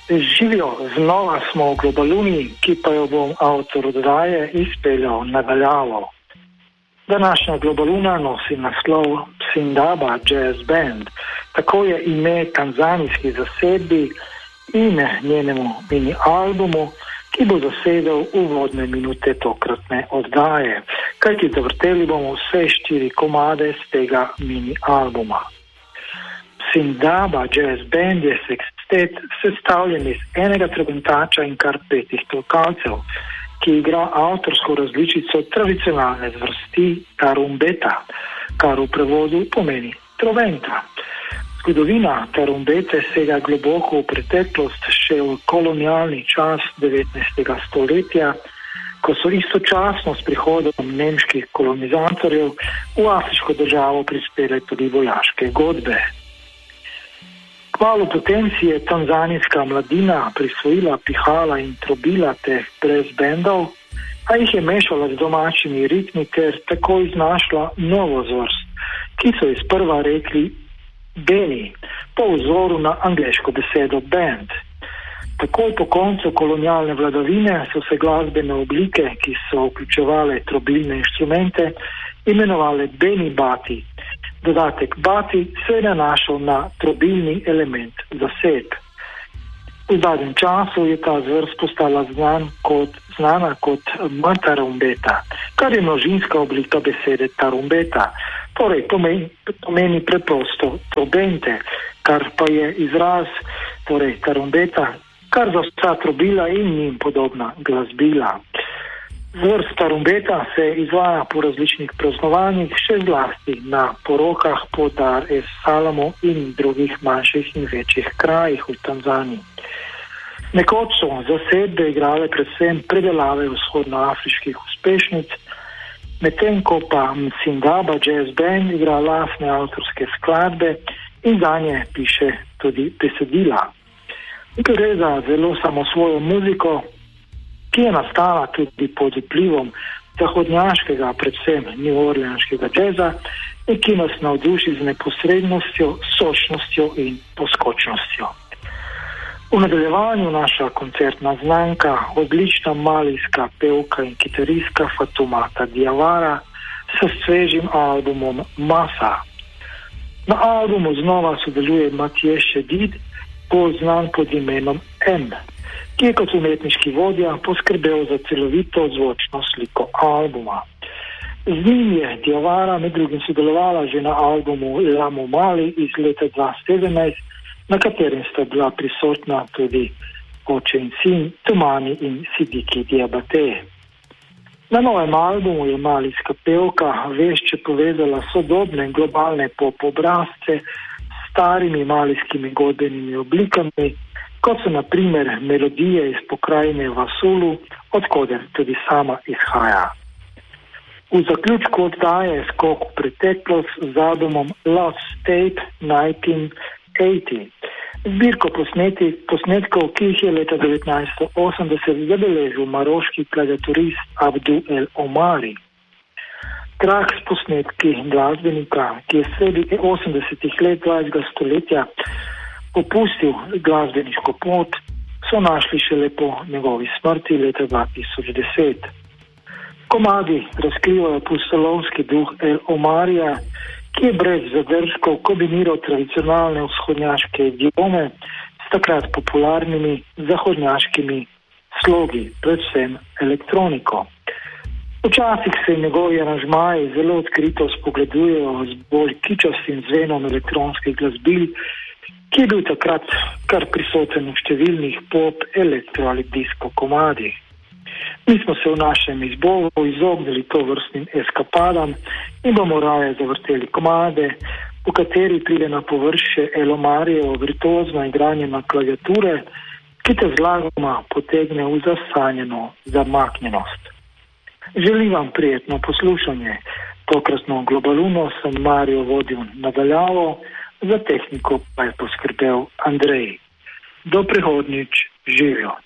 Živijo, znova smo v Globaluni, ki pa jo bom avtor oddaje izpeljal nadaljavo. Današnja Globaluna nosi naslov Sindaba Jazz Band, tako je ime tanzanijski zasedbi in njenemu mini albumu, ki bo zasedel uvodne minute tokratne oddaje, kajti zavrteli bomo vse 4 komade z tega mini albuma. Sindaba Jazz Band je sekstet sestavljen iz enega trobentača in kar 5 tolkalcev, ki igra avtorsko različico tradicionalne zvrsti tarumbeta, kar v prevodu pomeni trobenta. Zgodovina tarumbete sega globoko v preteklost, še v kolonialni čas 19. stoletja, ko so istočasno s prihodom nemških kolonizatorjev v afriško državo prispele tudi vojaške godbe. Kmalu potem si je tanzanijska mladina prisvojila pihala in trobila teh brez bendov, a jih je mešala z domačimi ritmi ter tako iznašla novo zvrst, ki so iz prva rekli Beni, po vzoru na angleško besedo band. Takoj po koncu kolonialne vladavine so se glasbene oblike, ki so vključevale trobilne inštrumente, imenovale Beni Bati. Dodatek Bati se je nanašal na trobilni element zasedb. V zadnjem času je ta zvrst postala znana kot matarumbeta, kar je množinska oblika besede tarumbeta, torej pomeni preprosto trobente, kar pa je izraz, torej tarumbeta, kar za vsa trobila in njim podobna glasbila. Zvrst tarumbeta se izvaja po različnih praznovanjih, še zlasti na porokah po Dar es Salamu in drugih manjših in večjih krajih v Tanzaniji. Nekoč so zasedbe igrale predvsem predelave vzhodnoafriških uspešnic, medtem ko pa Sindaba Jazz Band igra lastne avtorske skladbe in zanje piše tudi besedila. Gre za zelo samosvojo muziko, ki je nastala tudi pod vplivom zahodnjaškega, predvsem neworleanskega džeza, in ki nas navduši z neposrednostjo, sočnostjo in poskočnostjo. V nadaljevanju naša koncertna znanka, odlična malijska pevka in kitaristka Fatoumata Diawara s svežim albumom Masa. Na albumu znova sodeluje Mathieu Chédid, bolj znan pod imenom M, ki je kot umetniški vodja poskrbel za celovito zvočno sliko albuma. Z njim je Diawara med drugim sodelovala že na albumu Lamu Mali iz leta 2017, na katerem sta bila prisotna tudi oče in sin Tumani in Sidiki Diabate. Na novem albumu je malijska pevka vešče povezala sodobne globalne pop obrazce s starimi malijskimi godbenimi oblikami, kot so na primer melodije iz pokrajine Vasulu, odkoder tudi sama izhaja. V zaključku oddaje skok v preteklost z albumom Lost Tape 1980, zbirko posnetkov, ki jih je leta 1980 zabeležil maroški klaviaturist Abdou El Omari. Trak s posnetki glasbenika, ki je sredi 80-ih let 20. stoletja opustil glasbeniško pot, so našli šele po njegovi smrti leta 2010. Komadi razkrivajo pustolovski duh El Omarija, ki je brez zadržkov kombiniral tradicionalne vzhodnjaške idiome s takrat popularnimi zahodnjaškimi slogi, predvsem elektroniko. Včasih se njegovi aranžmaji zelo odkrito spogledujejo z bolj kičastim zvenom elektronskih glasbil, ki je bil takrat kar prisoten v številnih pop, elektro ali disko komadih. Mi smo se v našem izboru izognili tovrstnim eskapadam in bomo raje zavrteli komade, v kateri pride na površje El Omarijevo virtuozno igranje na klaviature, ki te zlagoma potegne v zasanjeno zamaknjenost. Želim vam prijetno poslušanje. Tokratno Globaluno sem Mario vodil nadaljavo, za tehniko pa je poskrbel Andrej. Do prihodnjič, živijo.